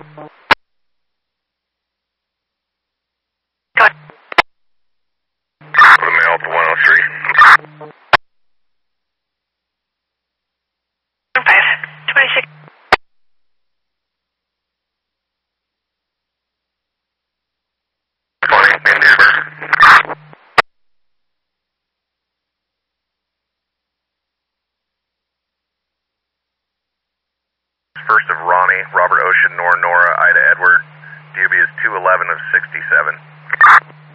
The mail to 103. 26. First of Ronnie, Robert Ocean, Nora, Ida Edward. DOB is 211 of 67.